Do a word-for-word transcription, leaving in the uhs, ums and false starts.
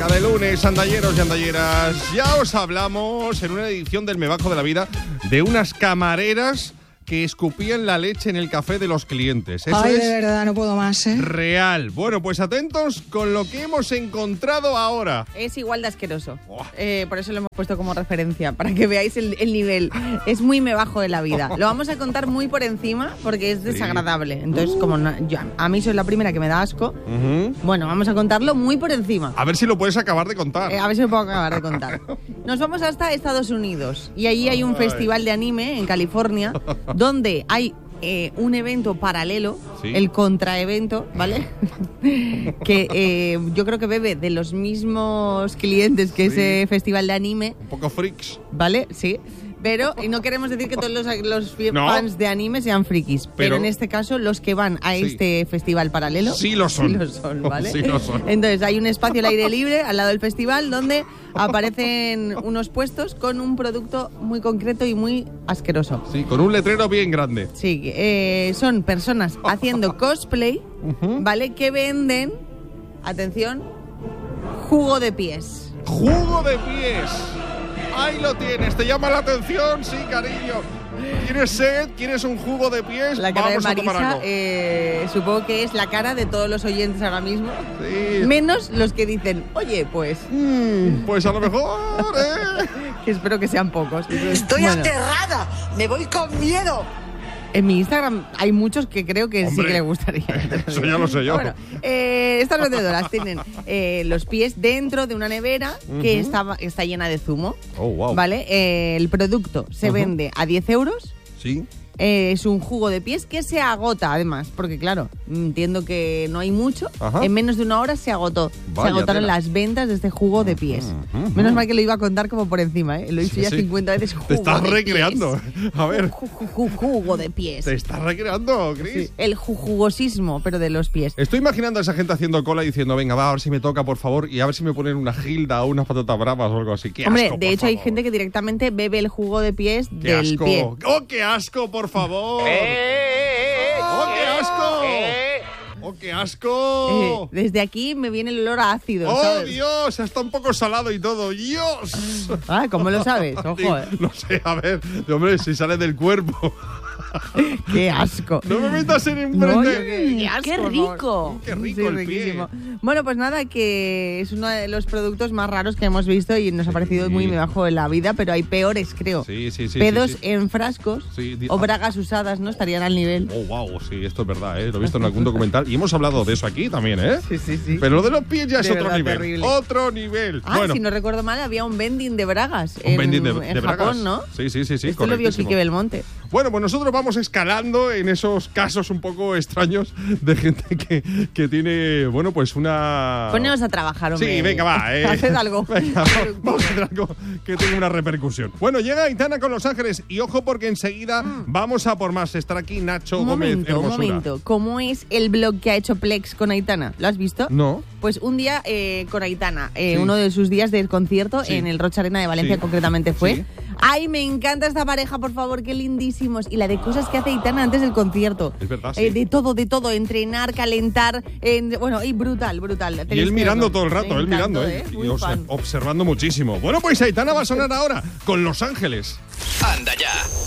Cada lunes, andalleros y andalleras, ya os hablamos en una edición del Me Bajo de la Vida de unas camareras que escupían la leche en el café de los clientes. Eso Ay, es de verdad, no puedo más, ¿eh? real. Bueno, pues atentos con lo que hemos encontrado ahora. Es igual de asqueroso. Oh. Eh, por eso lo hemos puesto como referencia, para que veáis el, el nivel. Es muy me bajo de la vida. Lo vamos a contar muy por encima porque es desagradable. Entonces, como no, yo, a mí soy la primera que me da asco, Uh-huh. bueno, vamos a contarlo muy por encima. A ver si lo puedes acabar de contar. Eh, a ver si lo puedo acabar de contar. Nos vamos hasta Estados Unidos y allí hay un Ay. festival de anime en California donde hay eh, un evento paralelo, Sí. el contraevento, ¿vale? que eh, yo creo que bebe de los mismos clientes que Sí. ese festival de anime, Un poco freaks. ¿vale? Sí. Pero y no queremos decir que todos los, los fi- No. fans de anime sean frikis, pero, Pero- en este caso los que van a Sí. este festival paralelo Sí lo son. sí lo son, ¿vale? Sí lo son. Entonces hay un espacio al aire libre al lado del festival donde aparecen unos puestos con un producto muy concreto y muy asqueroso. Sí, con un letrero bien grande. Sí, eh, son personas haciendo cosplay, Ujú. ¿vale? Que venden, atención, jugo de pies. ¡Jugo de pies! ¡Ahí lo tienes! ¿Te llama la atención? Sí, cariño. ¿Quieres sed? ¿Quieres un jugo de pies? La cara Vamos de a tomar Marisa, algo. eh, supongo que es la cara de todos los oyentes ahora mismo. Sí. Menos los que dicen, oye, pues, Mm, pues a lo mejor, ¿eh? que espero que sean pocos. Estoy Bueno, aterrada, me voy con miedo. en mi Instagram hay muchos que creo que sí Hombre, que les gustaría. eso ya lo sé yo. Bueno, eh, estas vendedoras tienen eh, los pies dentro de una nevera que Ujú. está, está llena de zumo. Oh, wow. ¿Vale? Eh, el producto se Ujú. vende a diez euros. Sí. Eh, es un jugo de pies que se agota, además, porque claro, entiendo que no hay mucho. Ajá. En menos de una hora se agotó. Vaya se agotaron tela. las ventas de este jugo de pies. Ujú, ujú. Menos mal que lo iba a contar como por encima, ¿eh? Lo hice Sí, ya sí. cincuenta veces. Jugo Te estás de recreando. pies. A ver, Ju- ju- ju- jugo de pies. te estás recreando, Chris. Sí, el ju- jugosismo, pero de los pies. Estoy imaginando a esa gente haciendo cola y diciendo, venga, va, a ver si me toca, por favor, y a ver si me ponen una gilda o unas patatas bravas o algo así. ¡Qué Hombre, asco, de por hecho hay favor! gente que directamente bebe el jugo de pies ¡Qué del asco! pie. ¡Oh, qué asco, por favor! ¡Oh, qué asco! ¡Oh, qué Eh, asco! desde aquí me viene el olor a ácido, ¡Oh, ¿sabes? Dios! Está un poco salado y todo. ¡Dios! Ah, ¿cómo lo sabes? Ojo, eh. No sé, a ver, hombre, si sale del cuerpo. ¡Qué asco! No me metas en No, enfrente. yo- qué asco, ¡Qué por rico! Qué rico Sí, el riquísimo. pie. Bueno, pues nada, que es uno de los productos más raros que hemos visto y nos ha parecido muy me bajo de la vida, pero hay peores, creo. Sí, sí, sí. Pedos sí, sí. en frascos Sí, di- o bragas usadas, ¿no? Estarían al nivel. Oh, wow, sí, esto es verdad, ¿eh? Lo he visto en algún documental y hemos hablado de eso aquí también, ¿eh? Sí, sí, sí. Pero lo de los pies ya es De otro verdad, nivel. terrible. Otro nivel. Ah, bueno, si no recuerdo mal, había un vending de bragas un en, vending de, en de bragas. Japón, ¿no? Sí, sí, sí, sí. Esto lo vio correctísimo. Quique Belmonte. Bueno, pues nosotros vamos escalando en esos casos un poco extraños de gente que, que tiene, bueno, pues una... Poneos a trabajar, hombre. Sí, venga, va. Eh. Haced algo. Venga, va- vamos a hacer algo que tenga una repercusión. Bueno, llega Aitana con Los Ángeles y ojo porque enseguida vamos a por más. Estará aquí Nacho Un Gómez momento, un Hermosura. momento. ¿Cómo es el blog que ha hecho Plex con Aitana? ¿Lo has visto? No. Pues un día eh, con Aitana, eh, Sí. uno de sus días del concierto Sí. en el Rocha Arena de Valencia Sí. concretamente fue. Sí. Ay, me encanta esta pareja, por favor, qué lindísimos. Y la de cosas que hace Aitana antes del concierto. Es verdad, Eh, sí. de todo, de todo. Entrenar, calentar. en- bueno, y brutal, brutal. Y él Tenéis que mirando verlo. todo el rato, Me él mirando, encantó, ¿eh? Muy Y obs- fan. observando muchísimo. Bueno, pues Aitana va a sonar ahora con Los Ángeles. Anda ya.